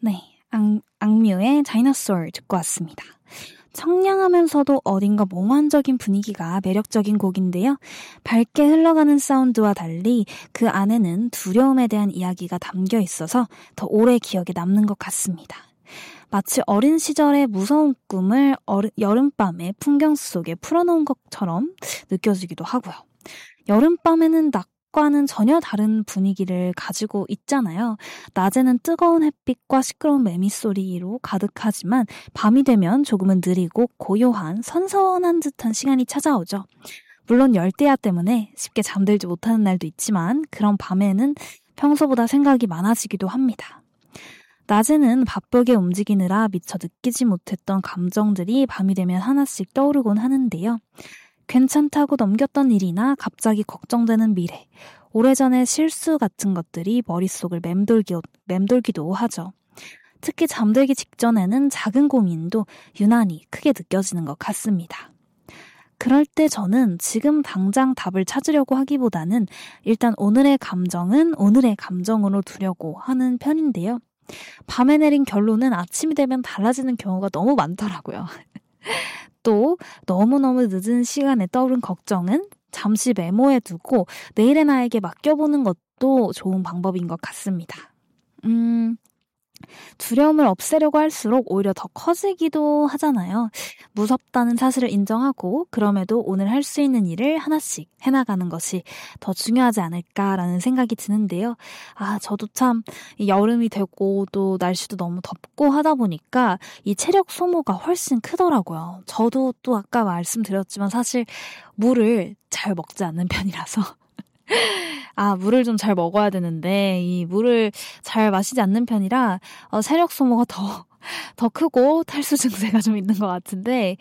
네, 악뮤의 다이너소어 듣고 왔습니다. 청량하면서도 어딘가 몽환적인 분위기가 매력적인 곡인데요. 밝게 흘러가는 사운드와 달리 그 안에는 두려움에 대한 이야기가 담겨 있어서 더 오래 기억에 남는 것 같습니다. 마치 어린 시절의 무서운 꿈을 여름밤의 풍경 속에 풀어놓은 것처럼 느껴지기도 하고요. 여름밤에는 낮과는 전혀 다른 분위기를 가지고 있잖아요. 낮에는 뜨거운 햇빛과 시끄러운 매미소리로 가득하지만 밤이 되면 조금은 느리고 고요한 선선한 듯한 시간이 찾아오죠. 물론 열대야 때문에 쉽게 잠들지 못하는 날도 있지만 그런 밤에는 평소보다 생각이 많아지기도 합니다. 낮에는 바쁘게 움직이느라 미처 느끼지 못했던 감정들이 밤이 되면 하나씩 떠오르곤 하는데요. 괜찮다고 넘겼던 일이나 갑자기 걱정되는 미래, 오래전의 실수 같은 것들이 머릿속을 맴돌기도 하죠. 특히 잠들기 직전에는 작은 고민도 유난히 크게 느껴지는 것 같습니다. 그럴 때 저는 지금 당장 답을 찾으려고 하기보다는 일단 오늘의 감정은 오늘의 감정으로 두려고 하는 편인데요. 밤에 내린 결론은 아침이 되면 달라지는 경우가 너무 많더라고요. 또 너무너무 늦은 시간에 떠오른 걱정은 잠시 메모해두고 내일의 나에게 맡겨보는 것도 좋은 방법인 것 같습니다. 두려움을 없애려고 할수록 오히려 더 커지기도 하잖아요. 무섭다는 사실을 인정하고 그럼에도 오늘 할 수 있는 일을 하나씩 해나가는 것이 더 중요하지 않을까라는 생각이 드는데요. 저도 참 여름이 되고 또 날씨도 너무 덥고 하다 보니까 이 체력 소모가 훨씬 크더라고요. 저도 또 아까 말씀드렸지만 사실 물을 잘 먹지 않는 편이라서 물을 좀 잘 먹어야 되는데 이 물을 잘 마시지 않는 편이라 체력 소모가 더 크고 탈수 증세가 좀 있는 것 같은데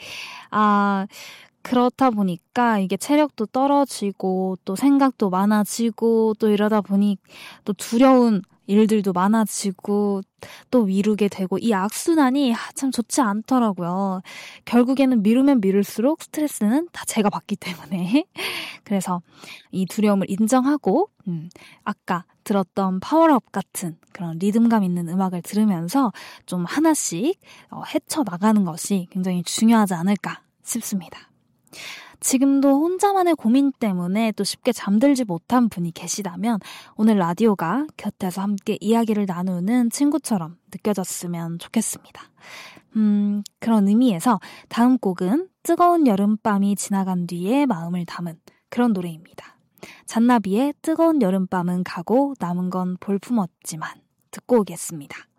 그렇다 보니까 이게 체력도 떨어지고 또 생각도 많아지고 또 이러다 보니 또 두려운 일들도 많아지고 또 미루게 되고 이 악순환이 참 좋지 않더라고요. 결국에는 미루면 미룰수록 스트레스는 다 제가 받기 때문에 그래서 이 두려움을 인정하고 아까 들었던 파워업 같은 그런 리듬감 있는 음악을 들으면서 좀 하나씩 헤쳐나가는 것이 굉장히 중요하지 않을까 싶습니다. 지금도 혼자만의 고민 때문에 또 쉽게 잠들지 못한 분이 계시다면 오늘 라디오가 곁에서 함께 이야기를 나누는 친구처럼 느껴졌으면 좋겠습니다. 그런 의미에서 다음 곡은 뜨거운 여름밤이 지나간 뒤에 마음을 담은 그런 노래입니다. 잔나비의 뜨거운 여름밤은 가고 남은 건 볼품없지만 듣고 오겠습니다.